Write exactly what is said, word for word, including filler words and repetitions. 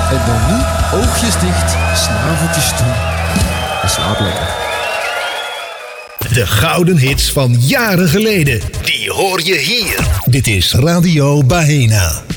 En dan nu oogjes dicht, snaveltjes toe. En slaap lekker. De gouden hits van jaren geleden. Die hoor je hier. Dit is Radio Bahena.